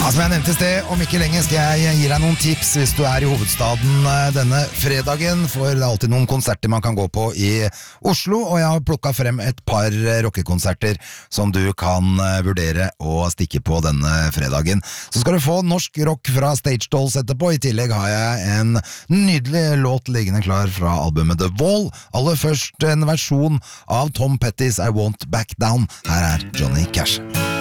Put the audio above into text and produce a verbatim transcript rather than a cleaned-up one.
Som jeg nevnte i sted, om ikke lenge skal jeg gi deg noen tips hvis du er i hovedstaden denne fredagen, for det er alltid noen konserter man kan gå på i Oslo, og jeg har plukket frem et par rockekonserter som du kan vurdere å stikke på denne fredagen. Så skal du få norsk rock fra Stage Dolls etterpå. I tillegg har jeg en nydelig låt liggende klar fra albumet The Wall. Aller først en versjon av Tom Petty's I Won't Back Down. Her er Johnny Cash.